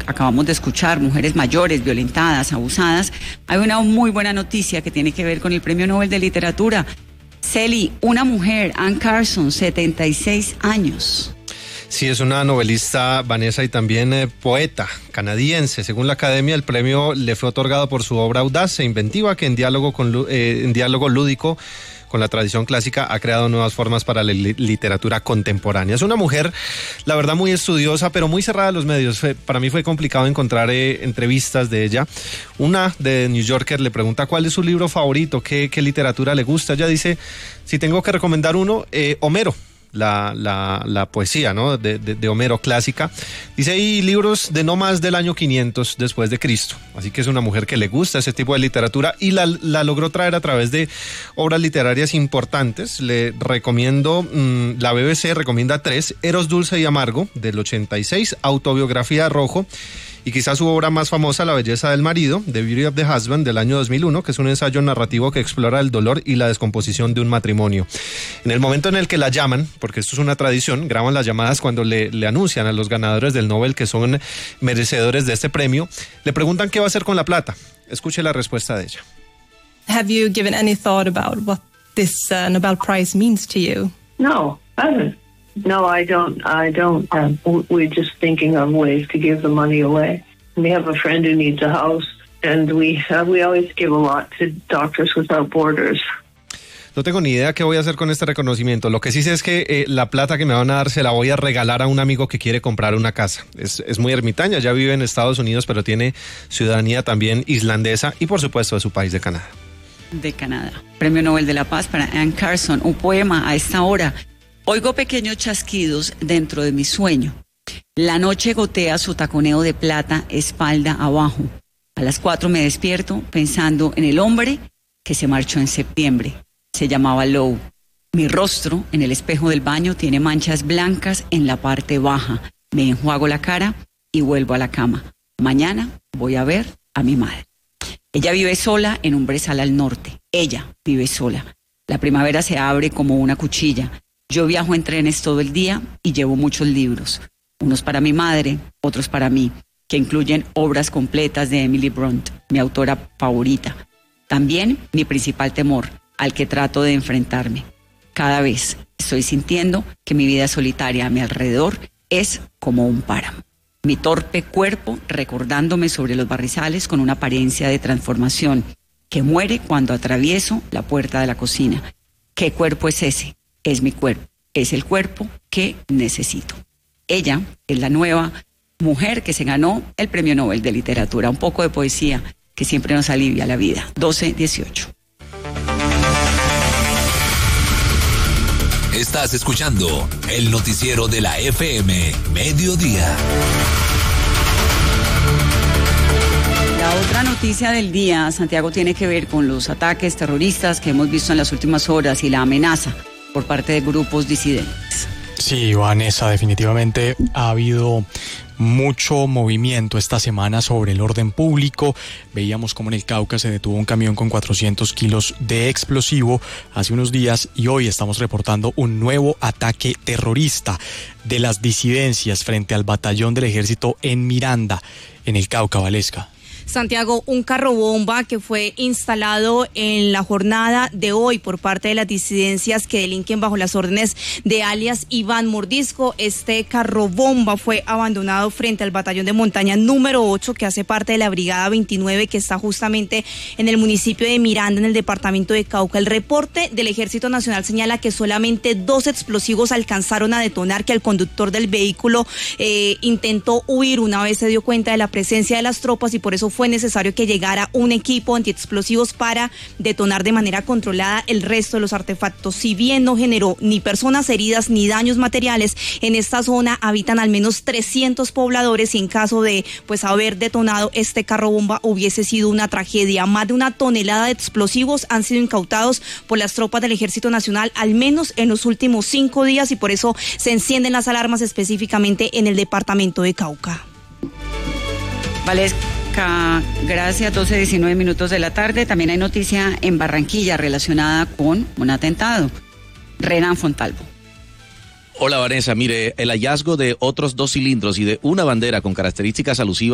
acabamos de escuchar, mujeres mayores, violentadas, abusadas, hay una muy buena noticia que tiene que ver con el Premio Nobel de Literatura. Celi, una mujer, Anne Carson, 76 años. Sí, es una novelista, Vanessa, y también poeta canadiense. Según la Academia, el premio le fue otorgado por su obra audaz e inventiva que en diálogo lúdico con la tradición clásica ha creado nuevas formas para la literatura contemporánea. Es una mujer, la verdad, muy estudiosa, pero muy cerrada a los medios. Para mí fue complicado encontrar entrevistas de ella. Una de New Yorker le pregunta cuál es su libro favorito, qué literatura le gusta. Ella dice, si tengo que recomendar uno, Homero. La poesía, ¿no? de Homero clásica. Dice, hay libros de no más del año 500 después de Cristo. Así que es una mujer que le gusta ese tipo de literatura y la logró traer a través de obras literarias importantes. Le recomiendo, la BBC recomienda 3, Eros dulce y amargo, del 86, Autobiografía de Rojo, y quizás su obra más famosa, La belleza del marido, The Beauty of the Husband, del año 2001, que es un ensayo narrativo que explora el dolor y la descomposición de un matrimonio. En el momento en el que la llaman, porque esto es una tradición, graban las llamadas cuando le anuncian a los ganadores del Nobel que son merecedores de este premio, le preguntan qué va a hacer con la plata. Escuche la respuesta de ella. Have you given any thought about what this Nobel Prize means to you? No, I haven't. No, I don't. We're just thinking of ways to give the money away. We have a friend who needs a house, and we always give a lot to Doctors Without Borders. No tengo ni idea qué voy a hacer con este reconocimiento. Lo que sí sé es que la plata que me van a dar se la voy a regalar a un amigo que quiere comprar una casa. Es muy ermitaña, ya vive en Estados Unidos, pero tiene ciudadanía también islandesa y por supuesto de su país, de Canadá. De Canadá. Premio Nobel de la Paz para Anne Carson. Un poema a esta hora. Oigo pequeños chasquidos dentro de mi sueño. La noche gotea su taconeo de plata espalda abajo. A las 4 me despierto pensando en el hombre que se marchó en septiembre. Se llamaba Lowe. Mi rostro en el espejo del baño tiene manchas blancas en la parte baja. Me enjuago la cara y vuelvo a la cama. Mañana voy a ver a mi madre. Ella vive sola en un brezal al norte. Ella vive sola. La primavera se abre como una cuchilla. Yo viajo en trenes todo el día y llevo muchos libros, unos para mi madre, otros para mí, que incluyen obras completas de Emily Bront, mi autora favorita. También mi principal temor, al que trato de enfrentarme. Cada vez estoy sintiendo que mi vida solitaria a mi alrededor es como un páramo. Mi torpe cuerpo recordándome sobre los barrizales con una apariencia de transformación que muere cuando atravieso la puerta de la cocina. ¿Qué cuerpo es ese? Es mi cuerpo, es el cuerpo que necesito. Ella es la nueva mujer que se ganó el Premio Nobel de Literatura. Un poco de poesía que siempre nos alivia la vida. 12:18. Estás escuchando el noticiero de la FM Mediodía. La otra noticia del día, Santiago, tiene que ver con los ataques terroristas que hemos visto en las últimas horas y la amenaza por parte de grupos disidentes. Sí, Vanessa, definitivamente ha habido mucho movimiento esta semana sobre el orden público. Veíamos cómo en el Cauca se detuvo un camión con 400 kilos de explosivo hace unos días y hoy estamos reportando un nuevo ataque terrorista de las disidencias frente al batallón del ejército en Miranda, en el Cauca, Valesca. Santiago, un carro bomba que fue instalado en la jornada de hoy por parte de las disidencias que delinquen bajo las órdenes de alias Iván Mordisco. Este carro bomba fue abandonado frente al batallón de montaña número 8, que hace parte de la brigada 29, que está justamente en el municipio de Miranda, en el departamento de Cauca. El reporte del Ejército Nacional señala que solamente 2 explosivos alcanzaron a detonar, que el conductor del vehículo intentó huir una vez se dio cuenta de la presencia de las tropas y por eso fue necesario que llegara un equipo antiexplosivos para detonar de manera controlada el resto de los artefactos. Si bien no generó ni personas heridas ni daños materiales, en esta zona habitan al menos 300 pobladores y en caso de haber detonado este carro bomba hubiese sido una tragedia. Más de 1 tonelada de explosivos han sido incautados por las tropas del Ejército Nacional, al menos en los últimos 5 días, y por eso se encienden las alarmas específicamente en el departamento de Cauca. Valesca, gracias. 12:19 de la tarde. También hay noticia en Barranquilla relacionada con un atentado. Renan Fontalvo. Hola Vanessa, mire, el hallazgo de otros 2 cilindros y de una bandera con características alusivas